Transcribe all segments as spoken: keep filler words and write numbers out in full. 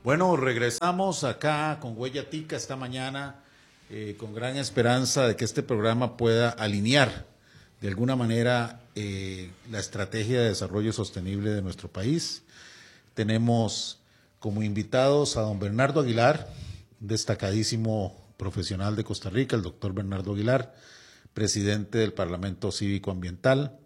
Bueno, regresamos acá con Huella Tica esta mañana eh, con gran esperanza de que este programa pueda alinear de alguna manera eh, la estrategia de desarrollo sostenible de nuestro país. Tenemos como invitados a don Bernardo Aguilar, destacadísimo profesional de Costa Rica, el doctor Bernardo Aguilar, presidente del Parlamento Cívico Ambiental,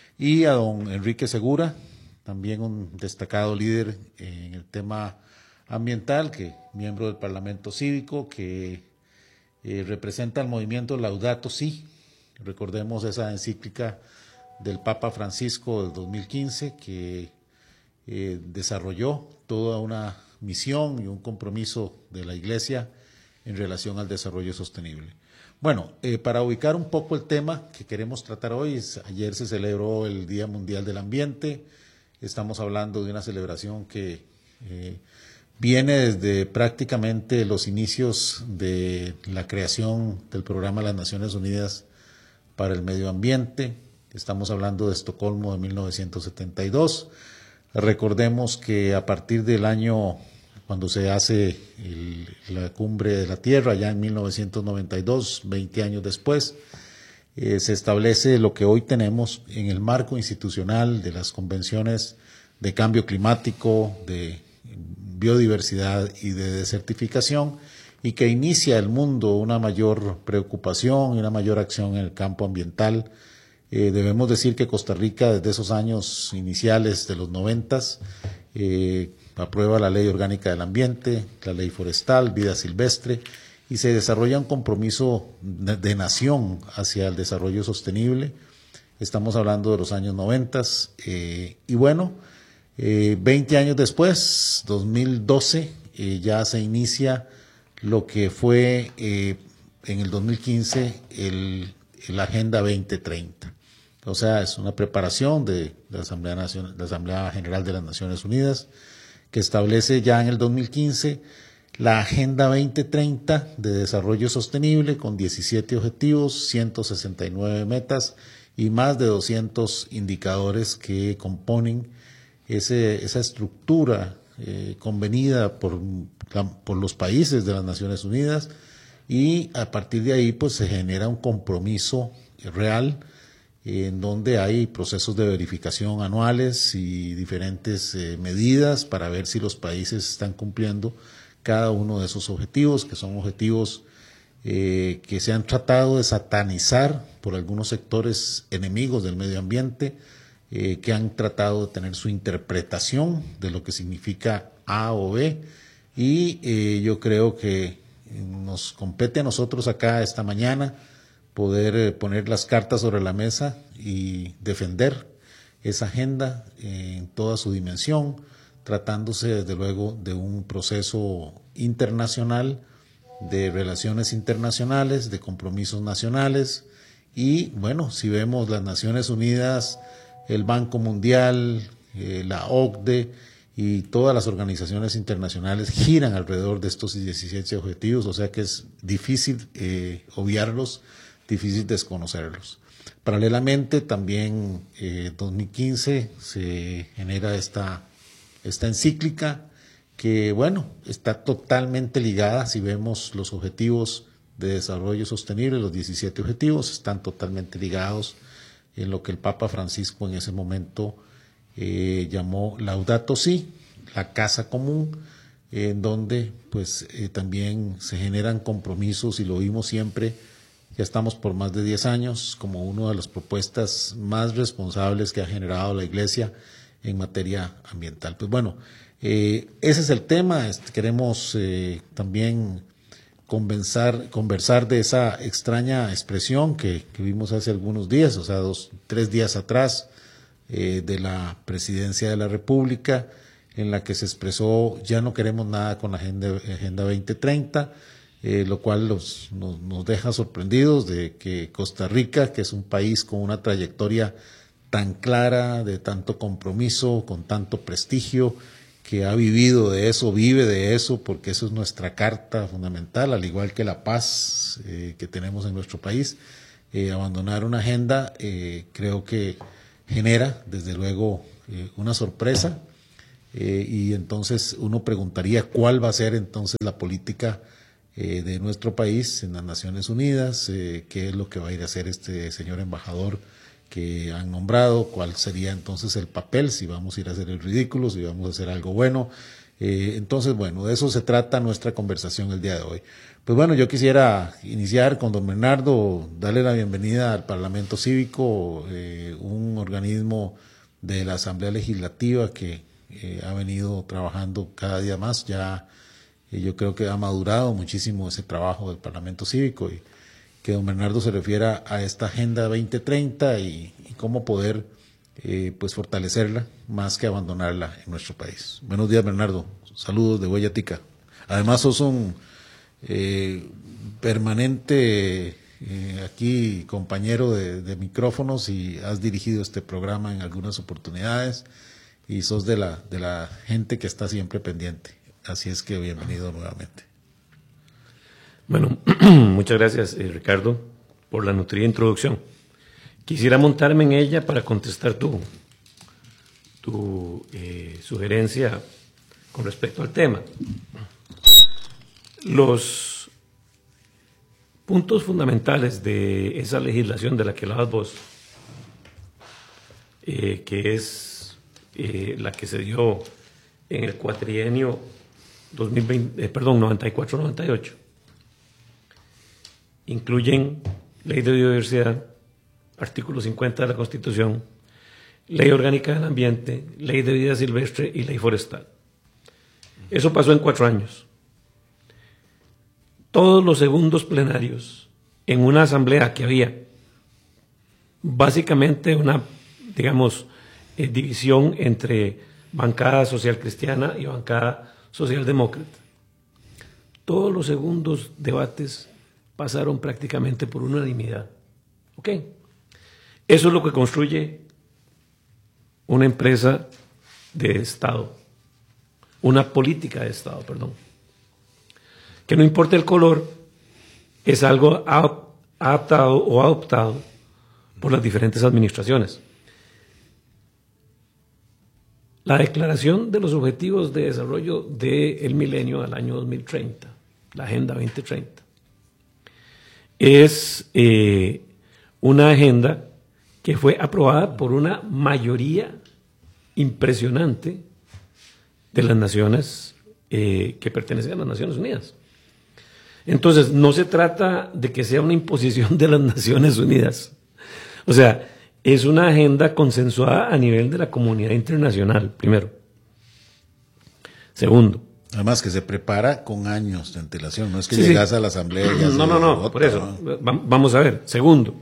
y a don Enrique Segura, también un destacado líder en el tema ambiental, que miembro del Parlamento Cívico, que eh, representa el movimiento Laudato Si. Recordemos esa encíclica del Papa Francisco del dos mil quince que eh, desarrolló toda una misión y un compromiso de la Iglesia en relación al desarrollo sostenible. Bueno, eh, para ubicar un poco el tema que queremos tratar hoy, es, ayer se celebró el Día Mundial del Ambiente. Estamos hablando de una celebración que eh, viene desde prácticamente los inicios de la creación del Programa de las Naciones Unidas para el Medio Ambiente. Estamos hablando de Estocolmo de mil novecientos setenta y dos. Recordemos que a partir del año, cuando se hace el, la Cumbre de la Tierra, ya en mil novecientos noventa y dos, veinte años después, eh, se establece lo que hoy tenemos en el marco institucional de las convenciones de cambio climático, de biodiversidad y de desertificación, y que inicia el mundo una mayor preocupación y una mayor acción en el campo ambiental. Eh, debemos decir que Costa Rica, desde esos años iniciales de los noventas, eh, aprueba la Ley Orgánica del Ambiente, la Ley Forestal, Vida Silvestre, y se desarrolla un compromiso de, de nación hacia el desarrollo sostenible. Estamos hablando de los años noventas, eh, y bueno, eh, veinte años después, dos mil doce, eh, ya se inicia lo que fue eh, en el dos mil quince el, la Agenda veinte treinta. O sea, es una preparación de la Asamblea, Nacion- la Asamblea General de las Naciones Unidas, que establece ya en el dos mil quince la Agenda veinte treinta de Desarrollo Sostenible, con diecisiete objetivos, ciento sesenta y nueve metas y más de doscientos indicadores que componen ese, esa estructura eh, convenida por, la, por los países de las Naciones Unidas, y a partir de ahí pues se genera un compromiso real en donde hay procesos de verificación anuales y diferentes eh, medidas para ver si los países están cumpliendo cada uno de esos objetivos, que son objetivos eh, que se han tratado de satanizar por algunos sectores enemigos del medio ambiente, eh, que han tratado de tener su interpretación de lo que significa A o B, y eh, yo creo que nos compete a nosotros acá esta mañana poder eh, poner las cartas sobre la mesa y defender esa agenda eh, en toda su dimensión, tratándose desde luego de un proceso internacional, de relaciones internacionales, de compromisos nacionales. Y bueno, si vemos las Naciones Unidas, el Banco Mundial, eh, la O C D E y todas las organizaciones internacionales giran alrededor de estos diecisiete objetivos, o sea que es difícil eh, obviarlos, difícil desconocerlos. Paralelamente, también en eh, dos mil quince se genera esta, esta encíclica que, bueno, está totalmente ligada. Si vemos los objetivos de desarrollo sostenible, los diecisiete objetivos están totalmente ligados en lo que el Papa Francisco en ese momento eh, llamó Laudato Si, la casa común, eh, en donde pues eh, también se generan compromisos, y lo vimos siempre. Ya estamos por más de diez años como una de las propuestas más responsables que ha generado la Iglesia en materia ambiental. Pues bueno, eh, ese es el tema. Este, queremos eh, también conversar, conversar de esa extraña expresión que, que vimos hace algunos días, o sea, dos, tres días atrás, eh, de la Presidencia de la República, en la que se expresó: ya no queremos nada con la Agenda, agenda veinte treinta, eh, lo cual los, nos, nos deja sorprendidos de que Costa Rica, que es un país con una trayectoria tan clara, de tanto compromiso, con tanto prestigio, que ha vivido de eso, vive de eso, porque eso es nuestra carta fundamental, al igual que la paz eh, que tenemos en nuestro país. Eh, abandonar una agenda eh, creo que genera, desde luego, eh, una sorpresa, eh, y entonces uno preguntaría cuál va a ser entonces la política eh, de nuestro país en las Naciones Unidas, eh, qué es lo que va a ir a hacer este señor embajador que han nombrado, cuál sería entonces el papel, si vamos a ir a hacer el ridículo, si vamos a hacer algo bueno. Eh, entonces, bueno, de eso se trata nuestra conversación el día de hoy. Pues bueno, yo quisiera iniciar con don Bernardo, darle la bienvenida al Parlamento Cívico, eh, un organismo de la Asamblea Legislativa que eh, ha venido trabajando cada día más. Ya eh, yo creo que ha madurado muchísimo ese trabajo del Parlamento Cívico, y que don Bernardo se refiera a esta Agenda veinte treinta y, y cómo poder eh, pues fortalecerla más que abandonarla en nuestro país. Buenos días, Bernardo. Saludos de Huella Tica. Además, sos un eh, permanente eh, aquí compañero de, de micrófonos y has dirigido este programa en algunas oportunidades y sos de la, de la gente que está siempre pendiente. Así es que bienvenido nuevamente. Bueno, muchas gracias, eh, Ricardo, por la nutrida introducción. Quisiera montarme en ella para contestar tu, tu eh, sugerencia con respecto al tema. Los puntos fundamentales de esa legislación de la que hablabas vos, eh, que es eh, la que se dio en el cuatrienio dos mil veinte, eh, perdón, noventa y cuatro noventa y ocho, incluyen Ley de Biodiversidad, artículo cincuenta de la Constitución, Ley Orgánica del Ambiente, Ley de Vida Silvestre y Ley Forestal. Eso pasó en cuatro años. Todos los segundos plenarios en una asamblea que había básicamente una, digamos, eh, división entre bancada social cristiana y bancada socialdemócrata. Todos los segundos debates pasaron prácticamente por unanimidad. ¿Ok? Eso es lo que construye una empresa de Estado, una política de Estado, perdón. Que no importa el color, es algo adaptado o adoptado por las diferentes administraciones. La Declaración de los Objetivos de Desarrollo del Milenio al año dos mil treinta, la Agenda veinte treinta, es eh, una agenda que fue aprobada por una mayoría impresionante de las naciones eh, que pertenecen a las Naciones Unidas. Entonces, no se trata de que sea una imposición de las Naciones Unidas. O sea, es una agenda consensuada a nivel de la comunidad internacional, primero. Segundo. Además que se prepara con años de antelación, no es que sí, llegas sí. a la asamblea y ya No, no, no, vota, por eso. ¿no? Vamos a ver. Segundo.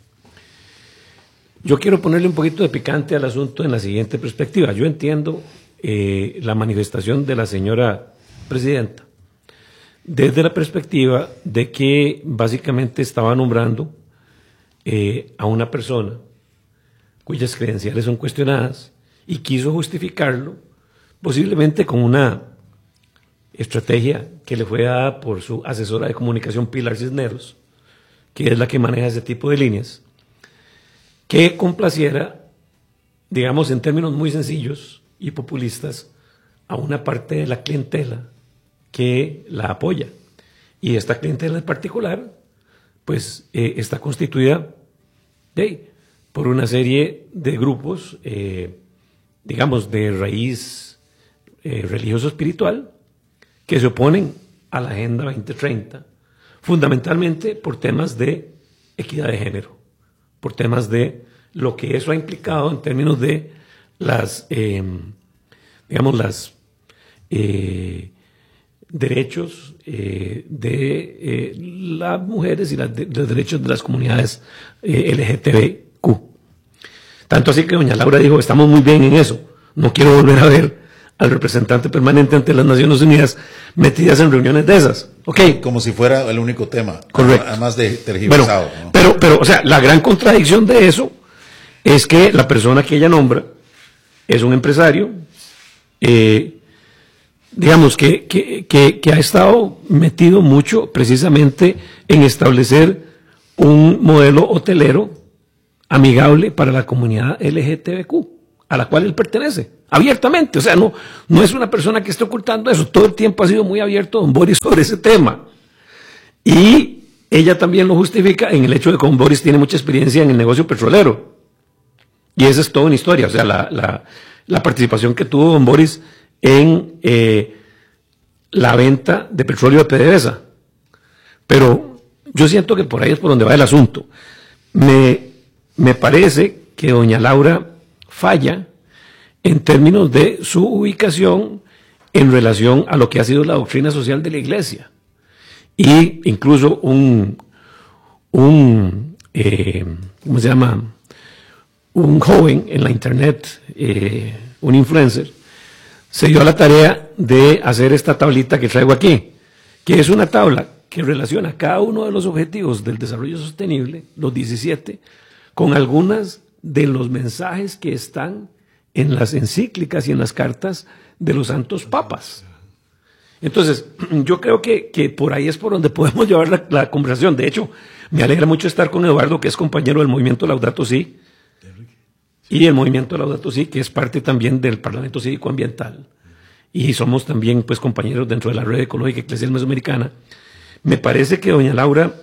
Yo quiero ponerle un poquito de picante al asunto en la siguiente perspectiva. Yo entiendo eh, la manifestación de la señora presidenta desde la perspectiva de que básicamente estaba nombrando eh, a una persona cuyas credenciales son cuestionadas y quiso justificarlo posiblemente con una estrategia que le fue dada por su asesora de comunicación Pilar Cisneros, que es la que maneja ese tipo de líneas, que complaciera, digamos en términos muy sencillos y populistas, a una parte de la clientela que la apoya. Y esta clientela en particular, pues eh, está constituida de, por una serie de grupos, eh, digamos, de raíz eh, religioso-espiritual, que se oponen a la Agenda veinte treinta, fundamentalmente por temas de equidad de género, por temas de lo que eso ha implicado en términos de las, eh, digamos, las eh, derechos eh, de eh, las mujeres y las de, los derechos de las comunidades eh, L G T B Q. Tanto así que doña Laura dijo, estamos muy bien en eso, no quiero volver a ver al representante permanente ante las Naciones Unidas metidas en reuniones de esas. Okay. Como si fuera el único tema. Correcto. Además de tergiversado. Bueno, ¿no? pero, pero, o sea, la gran contradicción de eso es que la persona que ella nombra es un empresario, eh, digamos, que, que, que, que ha estado metido mucho precisamente en establecer un modelo hotelero amigable para la comunidad L G T B Q. a la cual él pertenece, abiertamente. O sea, no, no es una persona que esté ocultando eso. Todo el tiempo ha sido muy abierto don Boris sobre ese tema. Y ella también lo justifica en el hecho de que don Boris tiene mucha experiencia en el negocio petrolero. Y esa es toda una historia. O sea, la, la, la participación que tuvo don Boris en eh, la venta de petróleo de PDVSA. Pero yo siento que por ahí es por donde va el asunto. Me, me parece que doña Laura falla en términos de su ubicación en relación a lo que ha sido la doctrina social de la Iglesia. Y incluso un, un eh, ¿cómo se llama? Un joven en la internet, eh, un influencer, se dio a la tarea de hacer esta tablita que traigo aquí, que es una tabla que relaciona cada uno de los objetivos del desarrollo sostenible, los diecisiete, con algunas de los mensajes que están en las encíclicas y en las cartas de los santos papas. Entonces, yo creo que, que por ahí es por donde podemos llevar la, la conversación. De hecho, me alegra mucho estar con Eduardo, que es compañero del movimiento Laudato Si, y el movimiento Laudato Si, que es parte también del Parlamento Cívico Ambiental. Y somos también pues compañeros dentro de la Red Ecológica Eclesial Mesoamericana. Me parece que doña Laura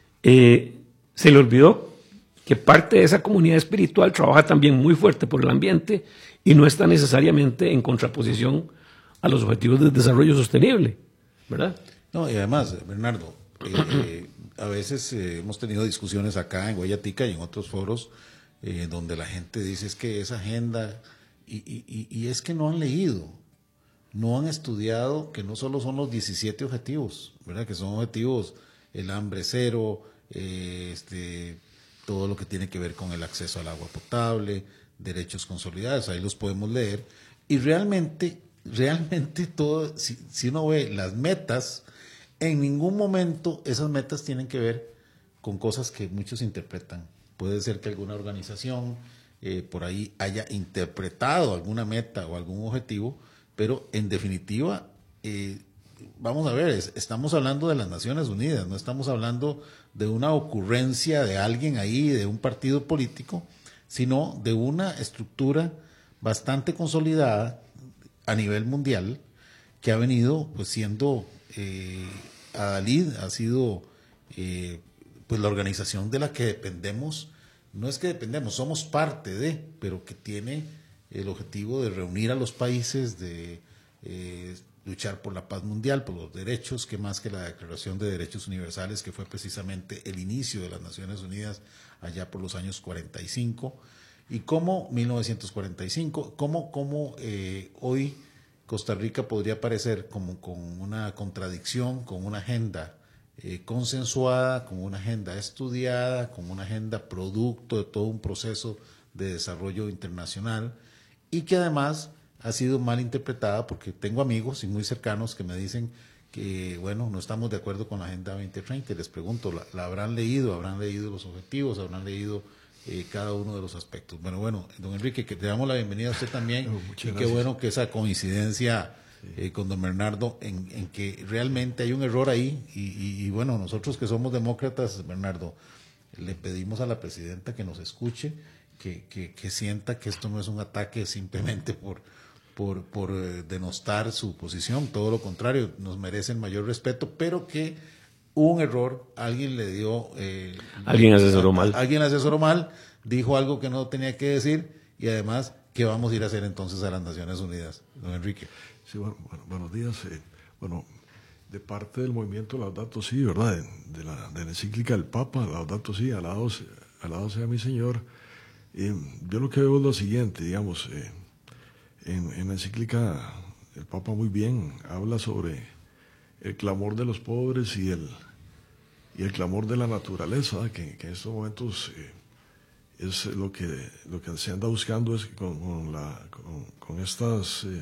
eh, se le olvidó que parte de esa comunidad espiritual trabaja también muy fuerte por el ambiente y no está necesariamente en contraposición a los objetivos de desarrollo sostenible, ¿verdad? No, y además, Bernardo, eh, eh, a veces eh, hemos tenido discusiones acá en Guayatica y en otros foros eh, donde la gente dice es que esa agenda, y, y, y es que no han leído, no han estudiado que no solo son los diecisiete objetivos, ¿verdad? Que son objetivos, el hambre cero, eh, este, todo lo que tiene que ver con el acceso al agua potable, derechos consolidados, ahí los podemos leer, y realmente... Realmente todo, si, si uno ve las metas, en ningún momento esas metas tienen que ver con cosas que muchos interpretan. Puede ser que alguna organización eh, por ahí haya interpretado alguna meta o algún objetivo, pero en definitiva, eh, vamos a ver, es, estamos hablando de las Naciones Unidas, no estamos hablando de una ocurrencia de alguien ahí, de un partido político, sino de una estructura bastante consolidada a nivel mundial, que ha venido pues siendo, eh, Adalid ha sido eh, pues la organización de la que dependemos, no es que dependemos, somos parte de, pero que tiene el objetivo de reunir a los países, de eh, luchar por la paz mundial, por los derechos, que más que la Declaración de Derechos Universales, que fue precisamente el inicio de las Naciones Unidas allá por los años cuarenta y cinco, y cómo mil novecientos cuarenta y cinco, cómo, cómo eh, hoy Costa Rica podría parecer como con una contradicción, con una agenda eh, consensuada, con una agenda estudiada, con una agenda producto de todo un proceso de desarrollo internacional, y que además ha sido mal interpretada, porque tengo amigos y muy cercanos que me dicen que, bueno, no estamos de acuerdo con la Agenda veinte treinta, y les pregunto, ¿la, la habrán leído? ¿Habrán leído los objetivos? ¿Habrán leído eh, cada uno de los aspectos? Bueno, bueno, don Enrique, que te damos la bienvenida a usted también, no, y qué gracias. Bueno que esa coincidencia sí. eh, con don Bernardo, en, en que realmente hay un error ahí, y, y, y bueno, nosotros que somos demócratas, Bernardo, le pedimos a la presidenta que nos escuche, que, que, que sienta que esto no es un ataque simplemente por... por, por eh, denostar su posición, todo lo contrario, nos merecen mayor respeto, pero que hubo un error, alguien le dio... Eh, alguien asesoró mal. Alguien asesoró mal, dijo algo que no tenía que decir, y además, ¿qué vamos a ir a hacer entonces a las Naciones Unidas? Don Enrique. Sí, bueno, bueno buenos días. Eh, bueno, de parte del movimiento Laudato Si, ¿verdad? De, de, la, de la encíclica del Papa, Laudato Si, alabado, alabado sea mi Señor. Eh, yo lo que veo es lo siguiente, digamos... Eh, En, en la encíclica el Papa muy bien habla sobre el clamor de los pobres y el, y el clamor de la naturaleza, que, que en estos momentos eh, es lo que, lo que se anda buscando es con, con, la, con, con estas eh,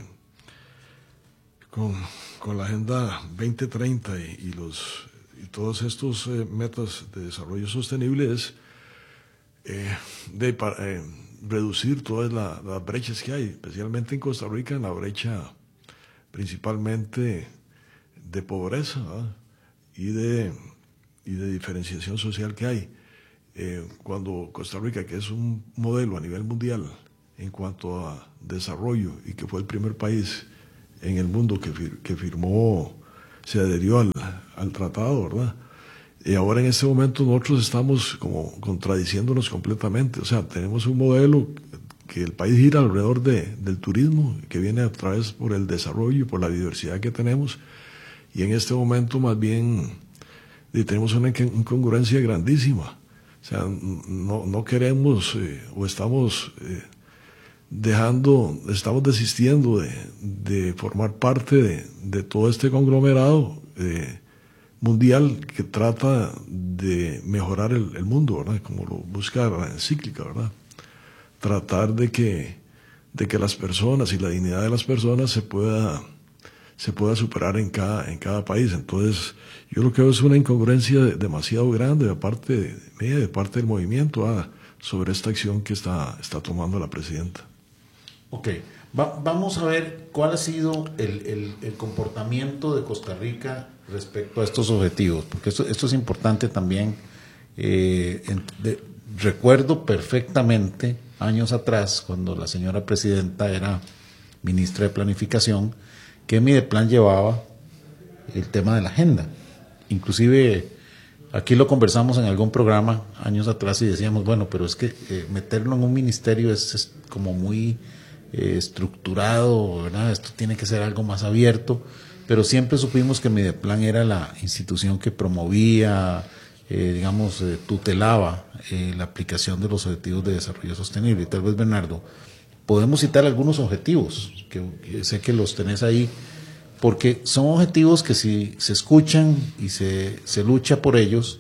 con, con la Agenda veinte treinta y, y, los, y todos estos eh, metas de desarrollo sostenible es eh, de eh, reducir todas la, las brechas que hay, especialmente en Costa Rica, en la brecha principalmente de pobreza, ¿verdad? y de y de diferenciación social que hay. Eh, cuando Costa Rica, que es un modelo a nivel mundial en cuanto a desarrollo y que fue el primer país en el mundo que, fir que firmó, se adherió al, al tratado, ¿verdad? Y ahora en este momento nosotros estamos como contradiciéndonos completamente. O sea, tenemos un modelo que el país gira alrededor de, del turismo, que viene a través por el desarrollo y por la diversidad que tenemos. Y en este momento más bien y tenemos una incongruencia grandísima. O sea, no, no queremos eh, o estamos eh, dejando, estamos desistiendo de, de formar parte de, de todo este conglomerado eh, mundial que trata de mejorar el, el mundo, ¿verdad? Como lo busca la encíclica, ¿verdad? Tratar de que, de que las personas y la dignidad de las personas se pueda, se pueda superar en cada, en cada país. Entonces, yo lo que veo es una incongruencia demasiado grande de parte de mía, de parte del movimiento, ah, sobre esta acción que está, está tomando la presidenta. Ok, Va, vamos a ver cuál ha sido el, el, el comportamiento de Costa Rica respecto a estos objetivos, porque esto, esto es importante también. Eh, en, de, recuerdo perfectamente años atrás, cuando la señora presidenta era ministra de Planificación, que Mideplan llevaba el tema de la agenda. Inclusive aquí lo conversamos en algún programa años atrás y decíamos, bueno, pero es que eh, meterlo en un ministerio es, es como muy eh, estructurado, ¿verdad? Esto tiene que ser algo más abierto, pero siempre supimos que Mideplan era la institución que promovía, eh, digamos, eh, tutelaba eh, la aplicación de los objetivos de desarrollo sostenible. Y tal vez, Bernardo, podemos citar algunos objetivos, que, que sé que los tenés ahí, porque son objetivos que si se escuchan y se, se lucha por ellos,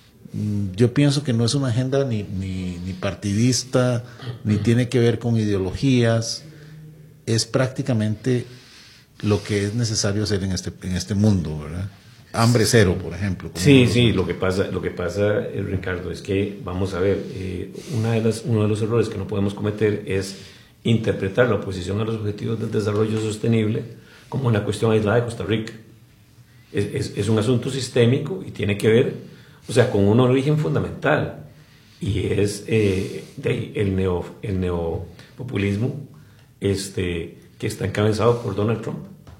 yo pienso que no es una agenda ni, ni, ni partidista, ni tiene que ver con ideologías, es prácticamente lo que es necesario hacer en este, en este mundo, ¿verdad? Hambre cero, por ejemplo. Sí, sí, lo que pasa, lo que pasa eh, Ricardo, es que, vamos a ver, eh, una de las, uno de los errores que no podemos cometer es interpretar la oposición a los objetivos del desarrollo sostenible como una cuestión aislada de Costa Rica. Es, es, es un asunto sistémico y tiene que ver, o sea, con un origen fundamental, y es eh, de el, neo, el neopopulismo este, que está encabezado por Donald Trump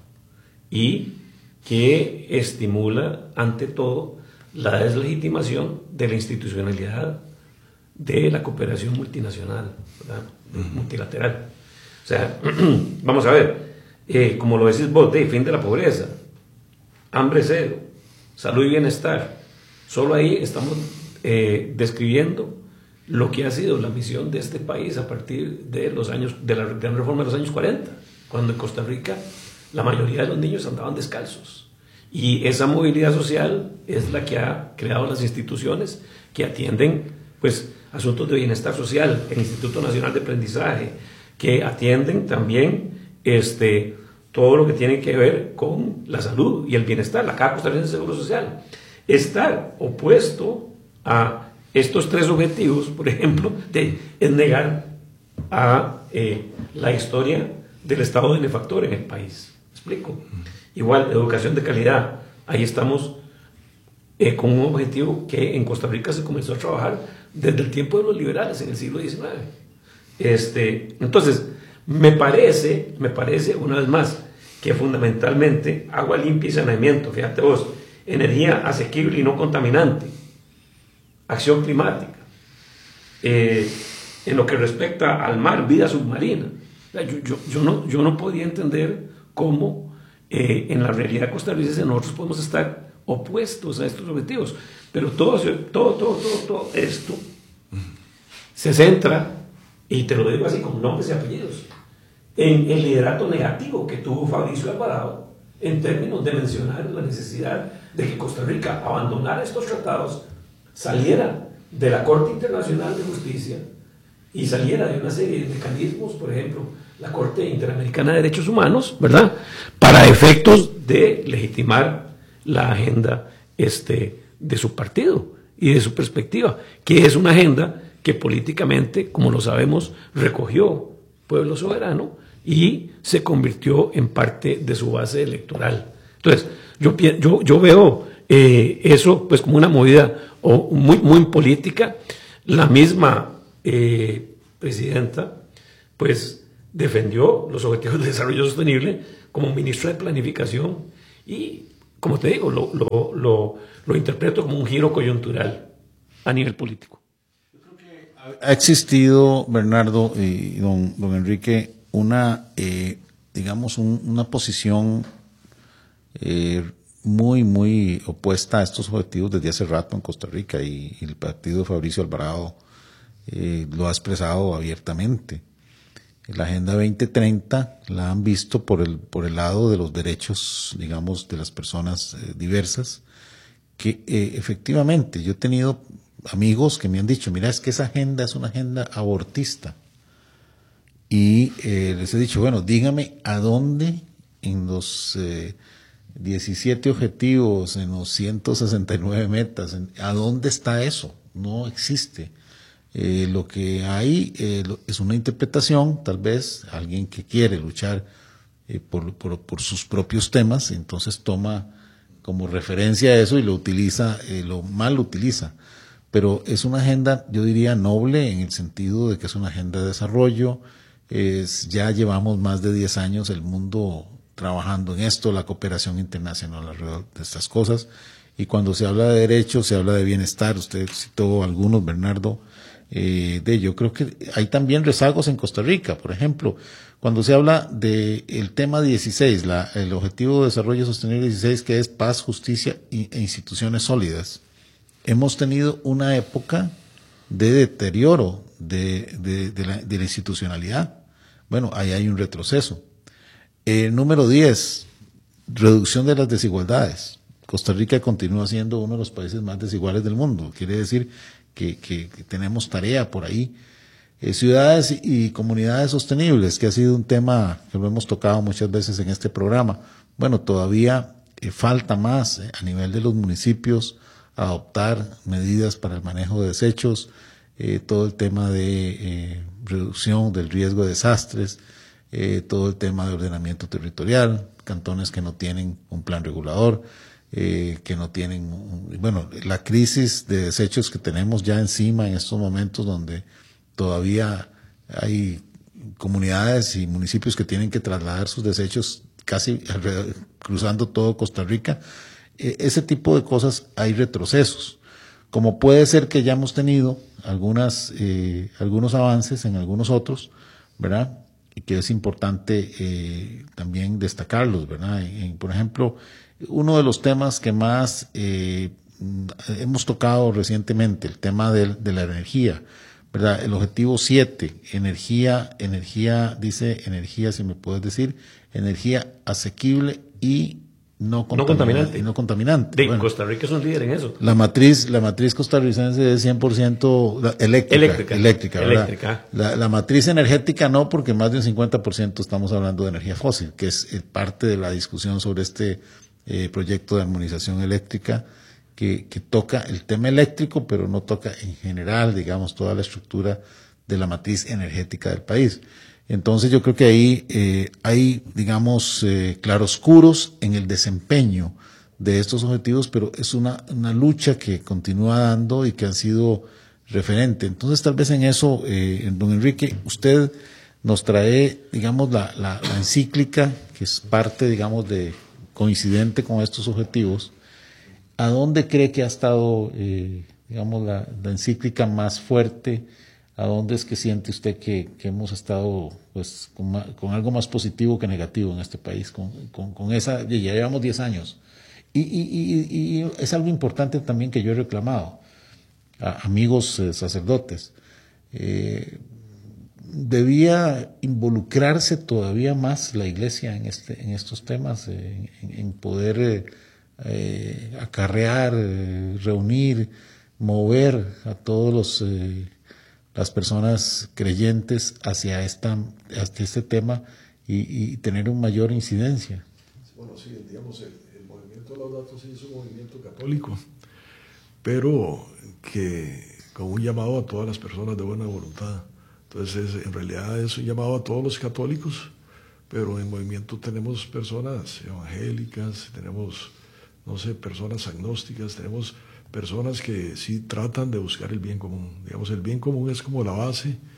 y que estimula, ante todo, la deslegitimación de la institucionalidad de la cooperación multinacional, ¿verdad? Multilateral. O sea, vamos a ver, eh, como lo decís vos, de fin de la pobreza, hambre cero, salud y bienestar. Solo ahí estamos eh, describiendo lo que ha sido la misión de este país a partir de los años de la gran reforma de los años cuarenta, cuando en Costa Rica la mayoría de los niños andaban descalzos. Y esa movilidad social es la que ha creado las instituciones que atienden, pues, asuntos de bienestar social, el Instituto Nacional de Aprendizaje, que atienden también este, todo lo que tiene que ver con la salud y el bienestar, la Caja Costarricense de Seguro Social. Estar opuesto a estos tres objetivos, por ejemplo, de, es negar a eh, la historia del estado benefactor en el país. ¿Me explico? Igual, educación de calidad. Ahí estamos eh, con un objetivo que en Costa Rica se comenzó a trabajar desde el tiempo de los liberales en el siglo diecinueve. Este, entonces, me parece, me parece una vez más que fundamentalmente agua limpia y saneamiento, fíjate vos, energía asequible y no contaminante, acción climática, eh, en lo que respecta al mar, vida submarina. Yo, yo, yo, no, yo no podía entender cómo eh, en la realidad costarricense nosotros podemos estar opuestos a estos objetivos, pero todo, todo, todo, todo, todo esto se centra, y te lo digo así con nombres y apellidos, en el liderato negativo que tuvo Fabricio Alvarado en términos de mencionar la necesidad de que Costa Rica abandonara estos tratados, saliera de la Corte Internacional de Justicia y saliera de una serie de mecanismos, por ejemplo, la Corte Interamericana de Derechos Humanos, ¿verdad?, para efectos de legitimar la agenda este, de su partido y de su perspectiva, que es una agenda que políticamente, como lo sabemos, recogió Pueblo Soberano y se convirtió en parte de su base electoral. Entonces, yo, yo, yo veo eh, eso pues como una movida o muy, muy política. La misma eh, presidenta pues defendió los objetivos de desarrollo sostenible como ministro de planificación y, como te digo, lo, lo, lo, lo interpreto como un giro coyuntural a nivel político. Ha existido, Bernardo y don, don Enrique, una, eh, digamos, un, una posición eh, muy, muy opuesta a estos objetivos desde hace rato en Costa Rica, y, y el partido de Fabricio Alvarado eh, lo ha expresado abiertamente. La Agenda veinte treinta la han visto por el, por el lado de los derechos, digamos, de las personas eh, diversas, que eh, efectivamente yo he tenido amigos que me han dicho, mira, es que esa agenda es una agenda abortista. Y eh, les he dicho, bueno, dígame a dónde en los eh, diecisiete objetivos, en los ciento sesenta y nueve metas, en, ¿a dónde está eso? No existe. Eh, lo que hay eh, es una interpretación, tal vez, alguien que quiere luchar eh, por, por, por sus propios temas, entonces toma como referencia eso y lo utiliza, eh, lo mal utiliza. Pero es una agenda, yo diría, noble en el sentido de que es una agenda de desarrollo. Es, ya llevamos más de diez años el mundo trabajando en esto, la cooperación internacional alrededor de estas cosas. Y cuando se habla de derechos, se habla de bienestar. Usted citó algunos, Bernardo. Eh, de yo creo que hay también rezagos en Costa Rica. Por ejemplo, cuando se habla del de tema dieciséis, la, el Objetivo de Desarrollo Sostenible dieciséis, que es paz, justicia e instituciones sólidas. Hemos tenido una época de deterioro de, de, de, la, de la institucionalidad. Bueno, ahí hay un retroceso. Eh, número diez, reducción de las desigualdades. Costa Rica continúa siendo uno de los países más desiguales del mundo. Quiere decir que, que, que tenemos tarea por ahí. Eh, ciudades y, y comunidades sostenibles, que ha sido un tema que lo hemos tocado muchas veces en este programa. Bueno, todavía eh, falta más eh, a nivel de los municipios, adoptar medidas para el manejo de desechos, eh, todo el tema de eh, reducción del riesgo de desastres, eh, todo el tema de ordenamiento territorial, cantones que no tienen un plan regulador, eh, que no tienen, un, bueno, la crisis de desechos que tenemos ya encima en estos momentos, donde todavía hay comunidades y municipios que tienen que trasladar sus desechos casi alrededor, cruzando todo Costa Rica. Ese tipo de cosas, hay retrocesos, como puede ser que ya hemos tenido algunas eh, algunos avances en algunos otros, ¿verdad? Y que es importante eh, también destacarlos, ¿verdad? En, por ejemplo, uno de los temas que más eh, hemos tocado recientemente, el tema de, de la energía, ¿verdad? El objetivo siete, energía, energía, dice energía, si me puedes decir, energía asequible y No contaminante. No contaminante. Y no contaminante. De, bueno, Costa Rica es un líder en eso. La matriz, la matriz costarricense es cien por ciento eléctrica. Eléctrica. Eléctrica, ¿verdad? Eléctrica. La, la matriz energética no, porque más de un cincuenta por ciento estamos hablando de energía fósil, que es parte de la discusión sobre este eh, proyecto de armonización eléctrica que, que toca el tema eléctrico, pero no toca en general, digamos, toda la estructura de la matriz energética del país. Entonces yo creo que ahí eh, hay, digamos, eh, claroscuros en el desempeño de estos objetivos, pero es una, una lucha que continúa dando y que ha sido referente. Entonces tal vez en eso, eh, don Enrique, usted nos trae, digamos, la, la, la encíclica, que es parte, digamos, de coincidente con estos objetivos. ¿A dónde cree que ha estado, eh, digamos, la, la encíclica más fuerte? ¿A dónde es que siente usted que, que hemos estado pues con, ma, con algo más positivo que negativo en este país? Con, con, con esa, ya llevamos diez años. Y, y, y, y es algo importante también que yo he reclamado a amigos eh, sacerdotes. Eh, debía involucrarse todavía más la Iglesia en, este, en estos temas, eh, en, en poder eh, eh, acarrear, eh, reunir, mover a todos los... Eh, las personas creyentes hacia esta hacia este tema y, y tener una mayor incidencia. Bueno, sí, digamos, el, el movimiento Laudato Si es un movimiento católico, pero que con un llamado a todas las personas de buena voluntad. Entonces, es, en realidad es un llamado a todos los católicos, pero en el movimiento tenemos personas evangélicas, tenemos, no sé, personas agnósticas, tenemos personas que sí tratan de buscar el bien común. Digamos, el bien común es como la base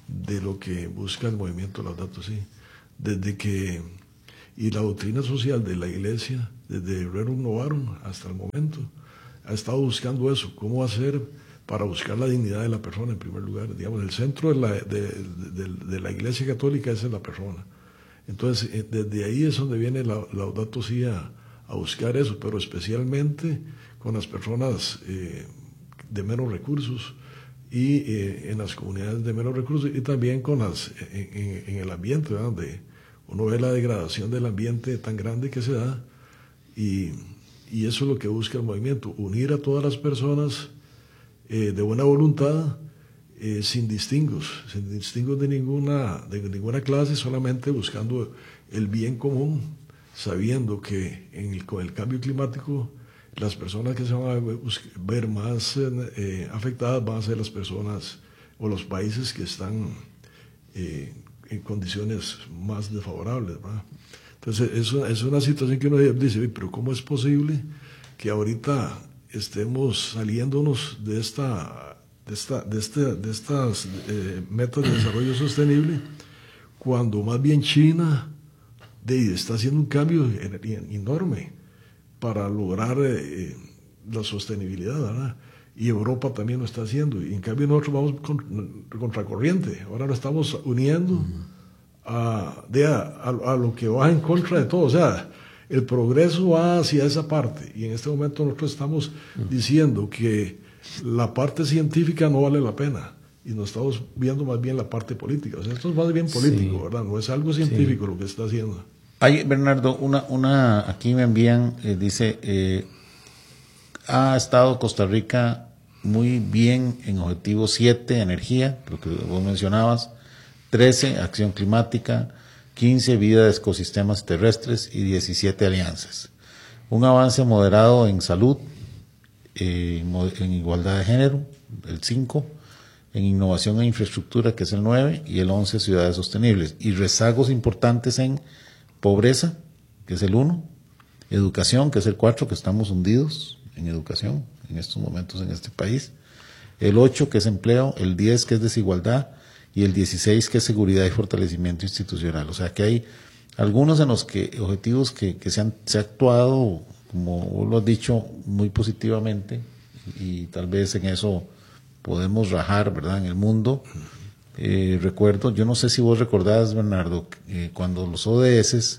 de lo que busca el movimiento Laudato Si. Desde que, y la doctrina social de la Iglesia, desde Rerum Novarum hasta el momento, ha estado buscando eso, cómo hacer para buscar la dignidad de la persona en primer lugar. Digamos, el centro de la, de, de, de la Iglesia Católica es la persona. Entonces, desde ahí es donde viene la Laudato Si a, a buscar eso, pero especialmente con las personas eh, de menos recursos y eh, en las comunidades de menos recursos, y también con las en, en, en el ambiente, ¿verdad? Donde uno ve la degradación del ambiente tan grande que se da, y, y eso es lo que busca el movimiento, unir a todas las personas eh, de buena voluntad, eh, sin distingos, sin distingos de ninguna, de ninguna clase, solamente buscando el bien común, sabiendo que en el, con el cambio climático las personas que se van a ver más eh, afectadas van a ser las personas o los países que están eh, en condiciones más desfavorables, ¿verdad? Entonces es una, es una situación que uno dice, pero ¿cómo es posible que ahorita estemos saliéndonos de esta de esta de este, de estas eh, metas de desarrollo sostenible cuando más bien China de, está haciendo un cambio enorme para lograr eh, la sostenibilidad, ¿verdad? Y Europa también lo está haciendo, y en cambio nosotros vamos con, contracorriente, ahora nos estamos uniendo a, de, a, a lo que va en contra de todo, o sea, el progreso va hacia esa parte, y en este momento nosotros estamos diciendo que la parte científica no vale la pena, y nos estamos viendo más bien la parte política, o sea, esto es más bien político, sí. ¿Verdad? No es algo científico sí. Lo que está haciendo. Hay, Bernardo, una, una, aquí me envían, eh, dice, eh, ha estado Costa Rica muy bien en objetivo siete, energía, lo que vos mencionabas, trece, acción climática, quince, vida de ecosistemas terrestres y diecisiete, alianzas. Un avance moderado en salud, eh, en igualdad de género, el cinco, en innovación e infraestructura, que es el nueve, y el once, ciudades sostenibles. Y rezagos importantes en pobreza, que es el uno, educación, que es el cuatro, que estamos hundidos en educación en estos momentos en este país, el ocho, que es empleo, el diez, que es desigualdad, y el dieciséis, que es seguridad y fortalecimiento institucional. O sea que hay algunos en los que objetivos que, que se han se ha actuado, como vos lo has dicho, muy positivamente, y tal vez en eso podemos rajar, ¿verdad?, en el mundo. Eh, recuerdo, yo no sé si vos recordás, Bernardo, eh, cuando los O D S,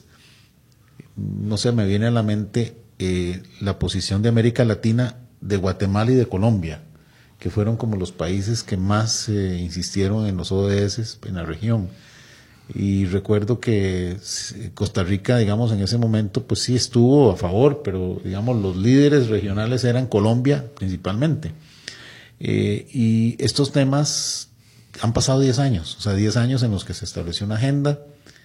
no sé, me viene a la mente eh, la posición de América Latina, de Guatemala y de Colombia, que fueron como los países que más eh, insistieron en los O D S en la región. Y recuerdo que Costa Rica, digamos, en ese momento, pues sí estuvo a favor, pero digamos, los líderes regionales eran Colombia principalmente. Eh, y estos temas han pasado diez años, o sea, diez años en los que se estableció una agenda,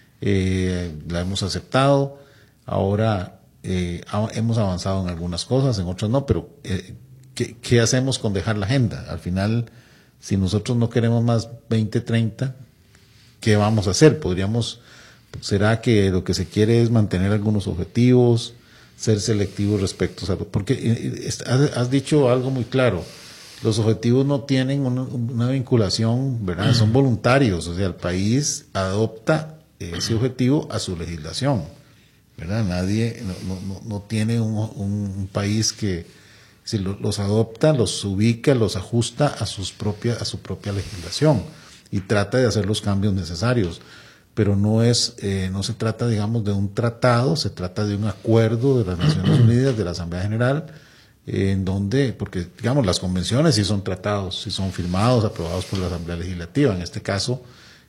eh, la hemos aceptado, ahora eh, hemos avanzado en algunas cosas, en otras no, pero eh, ¿qué, ¿qué hacemos con dejar la agenda? Al final, si nosotros no queremos más veinte treinta, ¿qué vamos a hacer? Podríamos, ¿será que lo que se quiere es mantener algunos objetivos, ser selectivos respecto a... Porque has, has dicho algo muy claro, los objetivos no tienen una, una vinculación, ¿verdad? Son voluntarios, o sea, el país adopta ese objetivo a su legislación, ¿verdad? Nadie, no, no, no tiene un, un país que si lo, los adopta, los ubica, los ajusta a sus propia, a su propia legislación y trata de hacer los cambios necesarios, pero no es, eh, no se trata, digamos, de un tratado, se trata de un acuerdo de las Naciones Unidas, de la Asamblea General, eh, en donde, porque digamos, las convenciones sí son tratados, sí son firmados, aprobados por la Asamblea Legislativa. En este caso,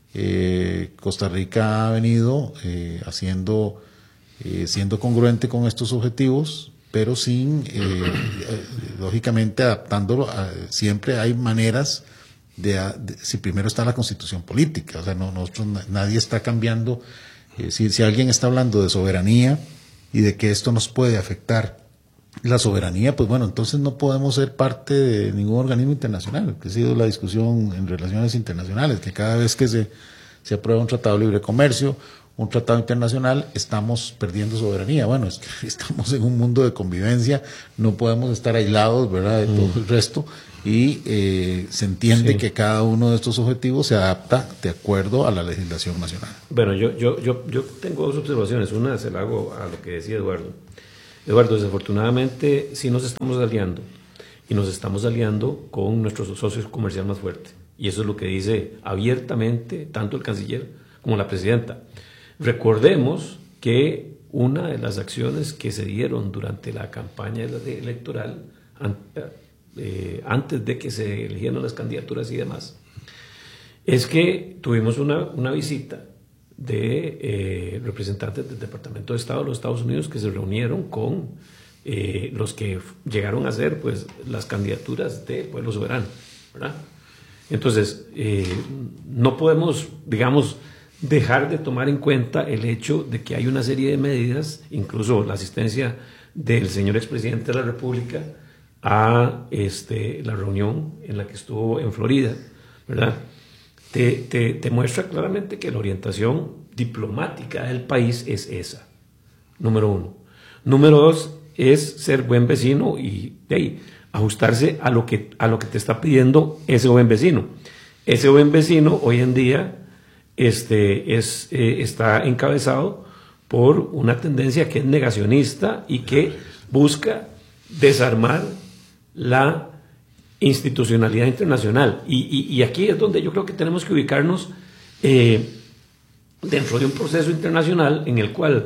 eh, Costa Rica ha venido eh, haciendo, eh, siendo congruente con estos objetivos, pero sin, eh, lógicamente, adaptándolo a, siempre hay maneras de, de, si primero está la constitución política, o sea, no, nosotros, nadie está cambiando, eh, si, si alguien está hablando de soberanía y de que esto nos puede afectar la soberanía, pues bueno, entonces no podemos ser parte de ningún organismo internacional, que ha sido la discusión en relaciones internacionales, que cada vez que se, se aprueba un tratado de libre comercio, un tratado internacional, estamos perdiendo soberanía. Bueno, es que estamos en un mundo de convivencia, no podemos estar aislados, ¿verdad?, de todo el resto, y eh, se entiende sí. que cada uno de estos objetivos se adapta de acuerdo a la legislación nacional. Bueno, yo, yo, yo, yo tengo dos observaciones. Una se la hago a lo que decía Eduardo. Eduardo, desafortunadamente sí nos estamos aliando, y nos estamos aliando con nuestros socios comerciales más fuertes. Y eso es lo que dice abiertamente tanto el canciller como la presidenta. Recordemos que una de las acciones que se dieron durante la campaña electoral, eh, antes de que se eligieran las candidaturas y demás, es que tuvimos una, una visita de eh, representantes del Departamento de Estado de los Estados Unidos que se reunieron con eh, los que llegaron a ser pues, las candidaturas de Pueblo Soberano, ¿verdad? Entonces, eh, no podemos, digamos, dejar de tomar en cuenta el hecho de que hay una serie de medidas, incluso la asistencia del señor expresidente de la República a este, la reunión en la que estuvo en Florida, ¿verdad? Te, te, te muestra claramente que la orientación diplomática del país es esa, número uno. Número dos, es ser buen vecino y de ahí, ajustarse a lo, que, a lo que te está pidiendo ese buen vecino. Ese buen vecino hoy en día este, es, eh, está encabezado por una tendencia que es negacionista y que busca desarmar la institucionalidad internacional. Y, y, y aquí es donde yo creo que tenemos que ubicarnos eh, dentro de un proceso internacional en el cual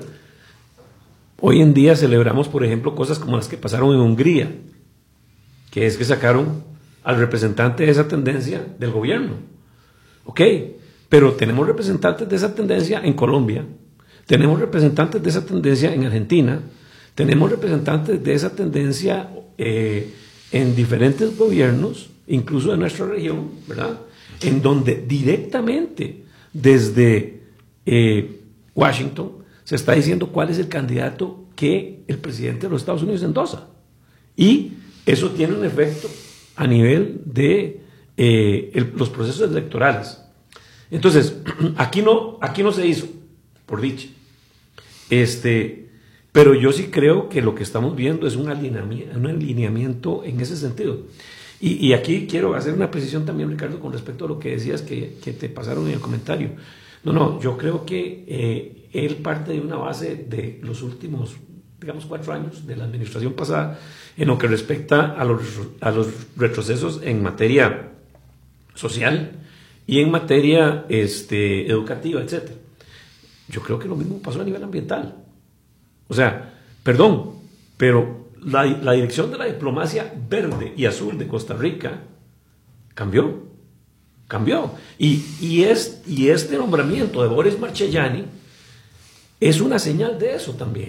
hoy en día celebramos, por ejemplo, cosas como las que pasaron en Hungría, que es que sacaron al representante de esa tendencia del gobierno. Ok, pero tenemos representantes de esa tendencia en Colombia, tenemos representantes de esa tendencia en Argentina, tenemos representantes de esa tendencia eh, en diferentes gobiernos, incluso de nuestra región, ¿verdad? En donde directamente desde eh, Washington se está diciendo cuál es el candidato que el presidente de los Estados Unidos endosa. Y eso tiene un efecto a nivel de eh, el, los procesos electorales. Entonces, aquí no, aquí no se hizo, por dicha. Este, pero yo sí creo que lo que estamos viendo es un alineamiento, un alineamiento en ese sentido. Y, y aquí quiero hacer una precisión también, Ricardo, con respecto a lo que decías que, que te pasaron en el comentario. No, no, yo creo que eh, él parte de una base de los últimos, digamos, cuatro años de la administración pasada en lo que respecta a los, a los retrocesos en materia social y en materia este, educativa, etcétera. Yo creo que lo mismo pasó a nivel ambiental. O sea, perdón, pero la, la dirección de la diplomacia verde y azul de Costa Rica cambió, cambió. Y, y, es, y este nombramiento de Boris Marchellani es una señal de eso también.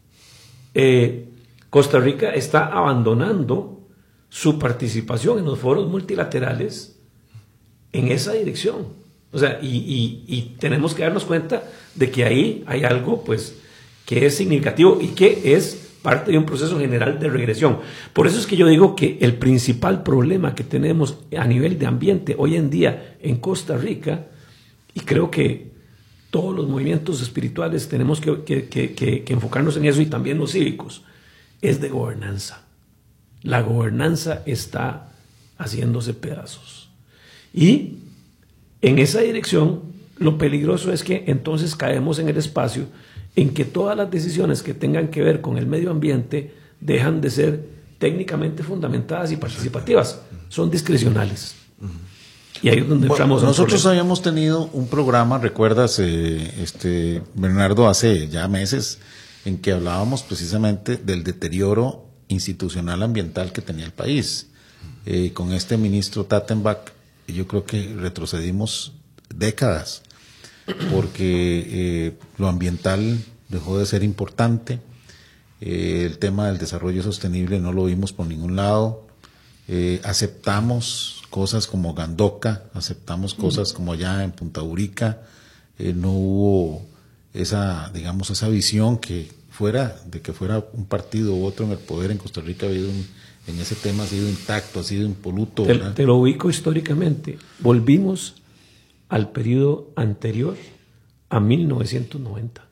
Eh, Costa Rica está abandonando su participación en los foros multilaterales en esa dirección. O sea, y, y, y tenemos que darnos cuenta de que ahí hay algo, pues, que es significativo y que es parte de un proceso general de regresión. Por eso es que yo digo que el principal problema que tenemos a nivel de ambiente hoy en día en Costa Rica, y creo que todos los movimientos espirituales tenemos que, que, que, que, que enfocarnos en eso, y también los cívicos, es de gobernanza. La gobernanza está haciéndose pedazos. Y en esa dirección, lo peligroso es que entonces caemos en el espacio en que todas las decisiones que tengan que ver con el medio ambiente dejan de ser técnicamente fundamentadas y participativas, son discrecionales. Y ahí es donde bueno, entramos. Nosotros habíamos tenido un programa, recuerdas, eh, este, Bernardo, hace ya meses, en que hablábamos precisamente del deterioro institucional ambiental que tenía el país. Eh, con este ministro Tattenbach, yo creo que retrocedimos décadas, porque eh, lo ambiental dejó de ser importante, eh, el tema del desarrollo sostenible no lo vimos por ningún lado, eh, aceptamos cosas como Gandoca, aceptamos cosas como allá en Punta Urica, eh, no hubo esa, digamos, esa visión que fuera, de que fuera un partido u otro en el poder en Costa Rica, ha habido un, en ese tema ha sido intacto, ha sido impoluto. Te, te lo ubico históricamente, volvimos al periodo anterior a mil novecientos noventa.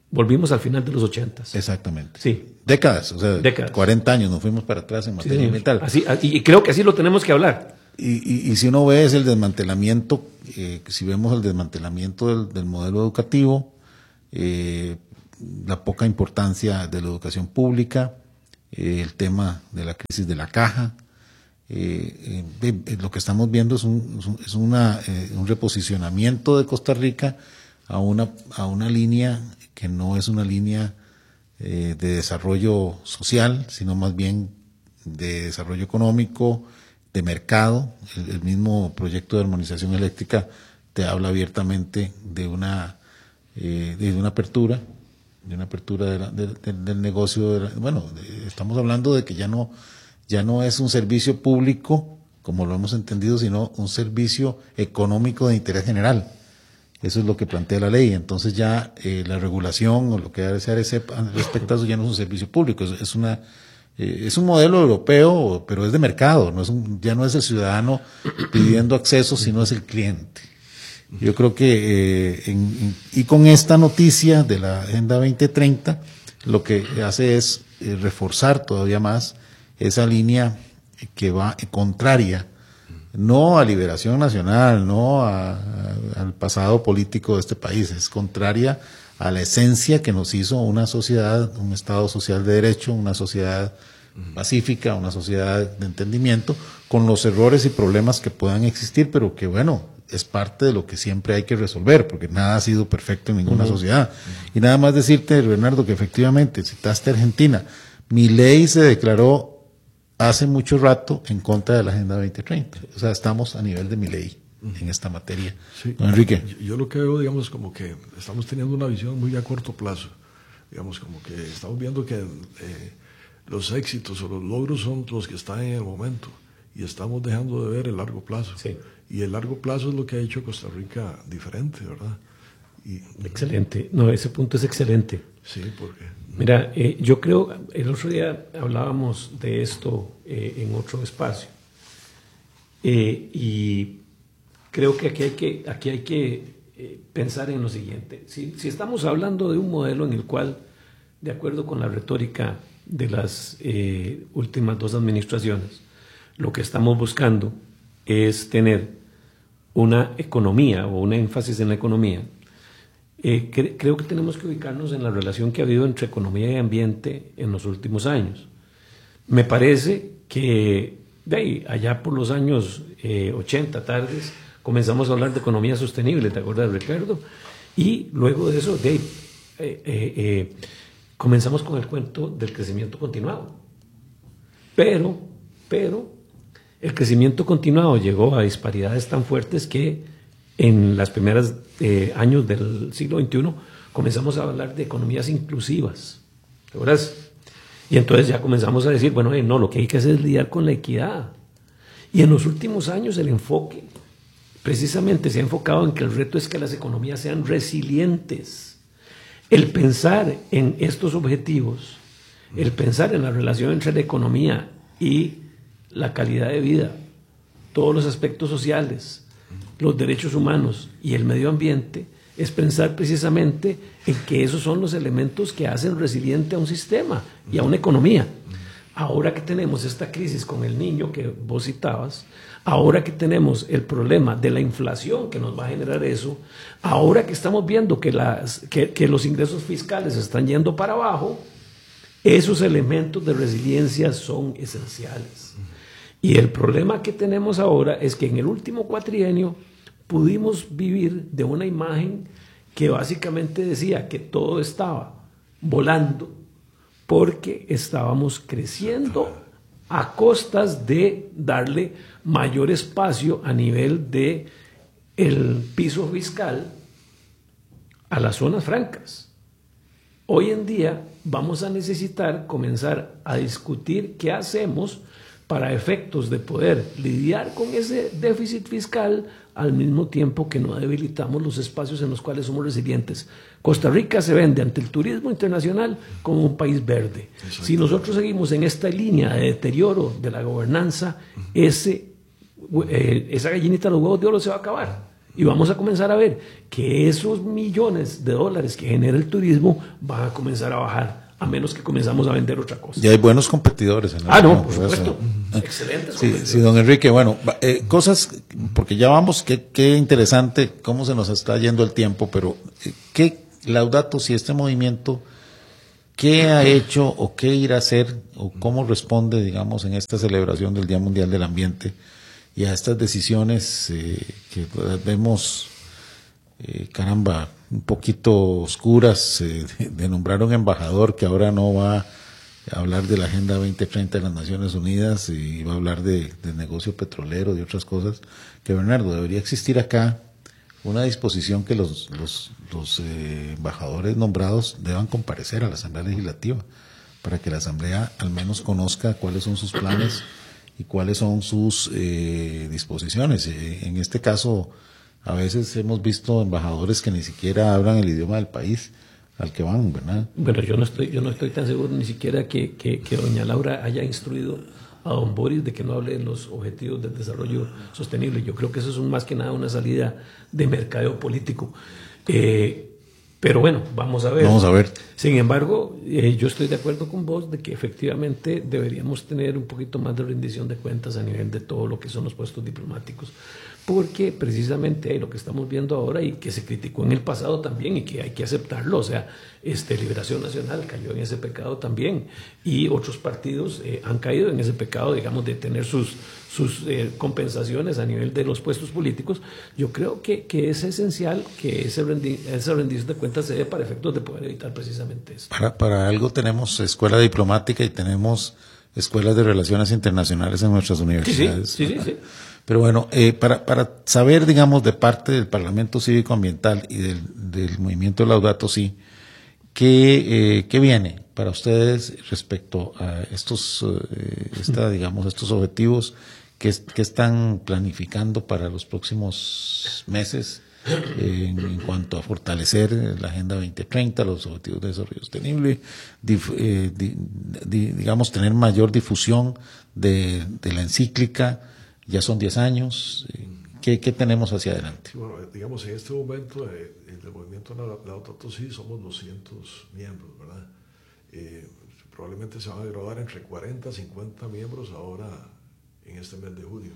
volvimos al final de los ochentas. Exactamente. Sí. Décadas, o sea, Décadas. cuarenta años nos fuimos para atrás en materia Sí, ambiental. así, y creo que así lo tenemos que hablar. Y, y, y si uno ve es el desmantelamiento, eh, si vemos el desmantelamiento del, del modelo educativo, eh, la poca importancia de la educación pública, eh, el tema de la crisis de la caja, eh, eh, eh, lo que estamos viendo es un, es una, eh, un reposicionamiento de Costa Rica a una, a una línea que no es una línea eh, de desarrollo social, sino más bien de desarrollo económico, de mercado. El, el mismo proyecto de armonización eléctrica te habla abiertamente de una, eh, de una apertura, de una apertura de la, de, de, del negocio. De la, bueno, de, estamos hablando de que ya no, ya no es un servicio público, como lo hemos entendido, sino un servicio económico de interés general. Eso es lo que plantea la ley. Entonces ya eh, la regulación o lo que debe ser ese respecto a eso ya no es un servicio público, es, es una eh, es un modelo europeo, pero es de mercado, no es un, ya no es el ciudadano pidiendo acceso, sino es el cliente. Yo creo que eh, en, en, y con esta noticia de la Agenda veinte treinta lo que hace es eh, reforzar todavía más esa línea que va eh, contraria no a Liberación Nacional, no a, a, al pasado político de este país, es contraria a la esencia que nos hizo una sociedad, un Estado social de derecho, una sociedad pacífica, una sociedad de entendimiento, con los errores y problemas que puedan existir, pero que bueno, es parte de lo que siempre hay que resolver, porque nada ha sido perfecto en ninguna uh-huh. sociedad. Uh-huh. Y nada más decirte, Bernardo, que efectivamente, citaste Argentina, Milei se declaró hace mucho rato en contra de la Agenda veinte treinta. O sea, estamos a nivel de Milei en esta materia. Sí. Don Enrique. Yo, yo lo que veo, digamos, como que estamos teniendo una visión muy a corto plazo. Digamos, como que estamos viendo que eh, los éxitos o los logros son los que están en el momento y estamos dejando de ver el largo plazo. Sí. Y el largo plazo es lo que ha hecho Costa Rica diferente, ¿verdad? Y, excelente. No, ese punto es excelente. Sí, porque... Mira, eh, yo creo, el otro día hablábamos de esto eh, en otro espacio eh, y creo que aquí hay que, aquí hay que eh, pensar en lo siguiente. Si, si estamos hablando de un modelo en el cual, de acuerdo con la retórica de las eh, últimas dos administraciones, lo que estamos buscando es tener una economía o un énfasis en la economía, Eh, cre creo que tenemos que ubicarnos en la relación que ha habido entre economía y ambiente en los últimos años. Me parece que de ahí, allá por los años eh, ochenta, tardes, comenzamos a hablar de economía sostenible, ¿te acuerdas, Ricardo? Y luego de eso, de ahí, eh, eh, eh, comenzamos con el cuento del crecimiento continuado. Pero, pero, el crecimiento continuado llegó a disparidades tan fuertes que en los primeros eh, años del siglo veintiuno comenzamos a hablar de economías inclusivas, ¿verdad? Y entonces ya comenzamos a decir, bueno, eh, no, lo que hay que hacer es lidiar con la equidad. Y en los últimos años el enfoque precisamente se ha enfocado en que el reto es que las economías sean resilientes. El pensar en estos objetivos, el pensar en la relación entre la economía y la calidad de vida, todos los aspectos sociales, los derechos humanos y el medio ambiente, es pensar precisamente en que esos son los elementos que hacen resiliente a un sistema y a una economía. Ahora que tenemos esta crisis con el niño que vos citabas, ahora que tenemos el problema de la inflación que nos va a generar eso, ahora que estamos viendo que, las, que, que los ingresos fiscales están yendo para abajo, esos elementos de resiliencia son esenciales. Y el problema que tenemos ahora es que en el último cuatrienio pudimos vivir de una imagen que básicamente decía que todo estaba volando porque estábamos creciendo a costas de darle mayor espacio a nivel de el piso fiscal a las zonas francas. Hoy en día vamos a necesitar comenzar a discutir qué hacemos para efectos de poder lidiar con ese déficit fiscal al mismo tiempo que no debilitamos los espacios en los cuales somos resilientes. Costa Rica se vende ante el turismo internacional como un país verde. Si nosotros seguimos en esta línea de deterioro de la gobernanza, ese, eh, esa gallinita de los huevos de oro se va a acabar. Y vamos a comenzar a ver que esos millones de dólares que genera el turismo van a comenzar a bajar, a menos que comenzamos a vender otra cosa. Y hay buenos competidores. En ah, no, por supuesto. Excelentes sí, competidores. Sí, don Enrique, bueno, eh, cosas, porque ya vamos, qué, qué interesante cómo se nos está yendo el tiempo, pero eh, ¿qué Laudato Si este movimiento, qué ha hecho o qué irá a hacer o cómo responde, digamos, en esta celebración del Día Mundial del Ambiente y a estas decisiones eh, que vemos, eh, caramba, un poquito oscuras, eh, de, de nombrar un embajador que ahora no va a hablar de la Agenda veinte treinta de las Naciones Unidas y va a hablar de, de negocio petrolero, de otras cosas, que Bernardo, debería existir acá una disposición que los, los, los eh, embajadores nombrados deban comparecer a la Asamblea Legislativa para que la Asamblea al menos conozca cuáles son sus planes y cuáles son sus eh, disposiciones. Eh, en este caso, a veces hemos visto embajadores que ni siquiera hablan el idioma del país al que van, ¿verdad? Bueno, yo no estoy, yo no estoy tan seguro ni siquiera que, que, que doña Laura haya instruido a don Boris de que no hable de los objetivos del desarrollo sostenible. Yo creo que eso es un, más que nada una salida de mercadeo político. Eh, pero bueno, vamos a ver. Vamos a ver. Sin embargo, eh, yo estoy de acuerdo con vos de que efectivamente deberíamos tener un poquito más de rendición de cuentas a nivel de todo lo que son los puestos diplomáticos, porque precisamente lo que estamos viendo ahora y que se criticó en el pasado también y que hay que aceptarlo, o sea, este, Liberación Nacional cayó en ese pecado también y otros partidos eh, han caído en ese pecado, digamos, de tener sus, sus eh, compensaciones a nivel de los puestos políticos. Yo creo que, que es esencial que ese rendi esa rendición de cuentas se dé para efectos de poder evitar precisamente eso. Para, para algo tenemos escuela diplomática y tenemos escuelas de relaciones internacionales en nuestras universidades. Sí, sí, sí, sí, sí. Pero bueno, eh, para, para saber, digamos, de parte del Parlamento Cívico Ambiental y del, del movimiento Laudato Si, ¿qué, eh, qué viene para ustedes respecto a estos, eh, esta, digamos, estos objetivos que, que están planificando para los próximos meses eh, en, en cuanto a fortalecer la Agenda veinte treinta, los Objetivos de Desarrollo Sostenible, dif, eh, di, di, digamos, tener mayor difusión de, de la encíclica? Ya son diez años. ¿Qué, qué tenemos hacia adelante? Bueno, digamos, en este momento, eh, en el movimiento Laudato Si somos doscientos miembros, ¿verdad? Eh, probablemente se van a graduar entre cuarenta, cincuenta miembros ahora en este mes de julio.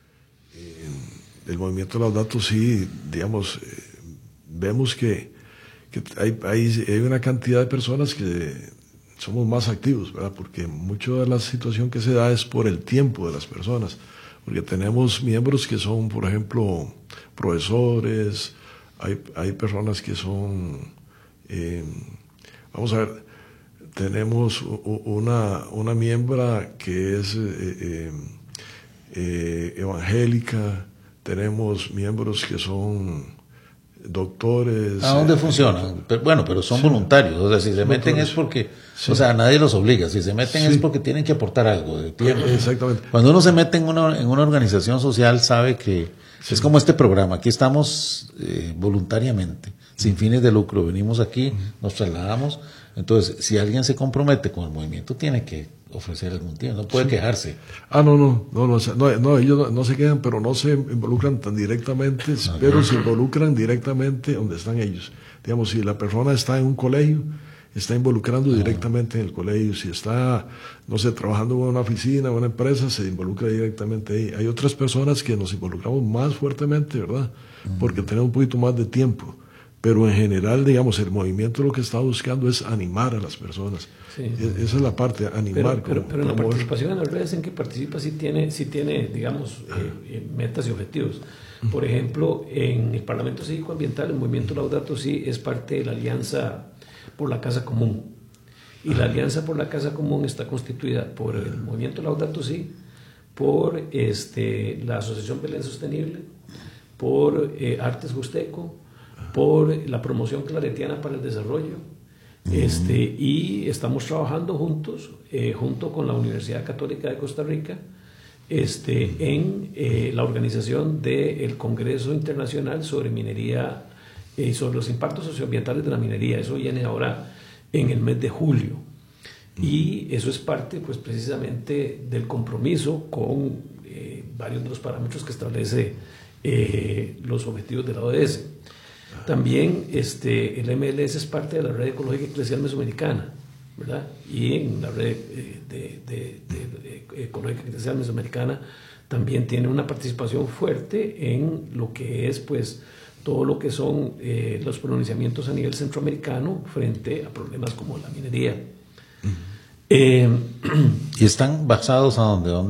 Eh, el movimiento Laudato Si, digamos, eh, vemos que, que hay, hay, hay una cantidad de personas que somos más activos, ¿verdad? Porque mucho de la situación que se da es por el tiempo de las personas. Porque tenemos miembros que son, por ejemplo, profesores, hay, hay personas que son, eh, vamos a ver, tenemos una, una miembra que es eh, eh, eh, evangélica, tenemos miembros que son doctores. ¿A dónde eh, funciona? Pero, bueno, pero son sí, voluntarios, o sea, si se meten es porque, sí. o sea, nadie los obliga, si se meten sí. es porque tienen que aportar algo de tiempo. Exactamente. Cuando uno se mete en una, en una organización social sabe que sí. es como este programa, aquí estamos eh, voluntariamente, sin fines de lucro, venimos aquí, uh-huh. nos trasladamos, entonces si alguien se compromete con el movimiento tiene que ofrecer algún tiempo, no puede sí. quejarse. Ah, no, no, no, no, no, no ellos no, no se quejan, pero no se involucran tan directamente, no, pero no. se involucran directamente donde están ellos. Digamos, si la persona está en un colegio, está involucrando no. directamente en el colegio. Si está, no sé, trabajando en una oficina, en una empresa, se involucra directamente ahí. Hay otras personas que nos involucramos más fuertemente, ¿verdad? Uh-huh. Porque tenemos un poquito más de tiempo. Pero en general, digamos, el movimiento lo que está buscando es animar a las personas. Sí. Esa es la parte, animar. Pero, pero, como, pero la como participación en las redes en que participa sí tiene, sí tiene digamos, eh, metas y objetivos. Por ejemplo, en el Parlamento Cívico Ambiental, el movimiento Laudato Si es parte de la Alianza por la Casa Común. Y la Alianza por la Casa Común está constituida por el movimiento Laudato Si, por este, la Asociación Belén Sostenible, por eh, Artes Justeco, por la Promoción Claretiana para el Desarrollo, uh-huh. este, y estamos trabajando juntos, eh, junto con la Universidad Católica de Costa Rica, este, en eh, la organización del Congreso Internacional sobre Minería y eh, sobre los impactos socioambientales de la minería. Eso viene ahora en el mes de julio. Uh-huh. Y eso es parte, pues, precisamente del compromiso con eh, varios de los parámetros que establece eh, los objetivos de la O D S. También este, el M L S es parte de la Red Ecológica Eclesial Mesoamericana, ¿verdad? Y en la Red eh, de, de, de, de Ecológica Eclesial Mesoamericana también tiene una participación fuerte en lo que es, pues, todo lo que son eh, los pronunciamientos a nivel centroamericano frente a problemas como la minería. Uh-huh. eh, ¿Y están basados a dónde? ¿Dónde